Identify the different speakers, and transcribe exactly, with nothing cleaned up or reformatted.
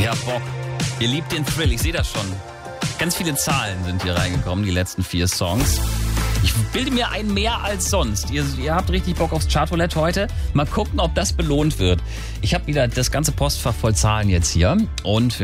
Speaker 1: Ja, Bock. Ihr liebt den Thrill, ich sehe das schon. Ganz viele Zahlen sind hier reingekommen, die letzten vier Songs. Ich bilde mir ein mehr als sonst. Ihr, ihr habt richtig Bock aufs Chartroulette heute. Mal gucken, ob das belohnt wird. Ich habe wieder das ganze Postfach voll Zahlen jetzt hier. Und